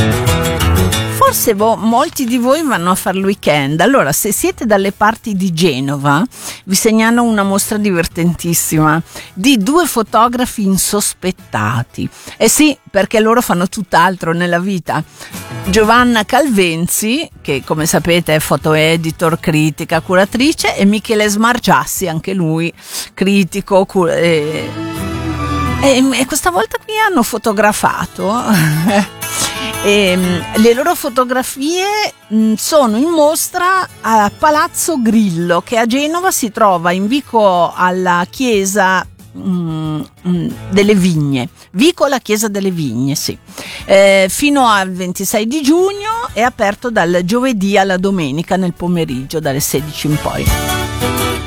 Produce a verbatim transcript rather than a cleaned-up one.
Forse vo- molti di voi vanno a fare il weekend. Allora, se siete dalle parti di Genova, vi segnalo una mostra divertentissima di due fotografi insospettati. Eh sì, perché loro fanno tutt'altro nella vita. Giovanna Calvenzi, che come sapete è foto editor, critica, curatrice, e Michele Smargiassi, anche lui critico, cu- e, e, e questa volta qui hanno fotografato. E, le loro fotografie mh, sono in mostra a Palazzo Grillo, che a Genova si trova in vico alla Chiesa mh, mh, delle Vigne, vico alla Chiesa delle Vigne, sì. Eh, fino al ventisei di giugno, è aperto dal giovedì alla domenica nel pomeriggio, dalle sedici in poi.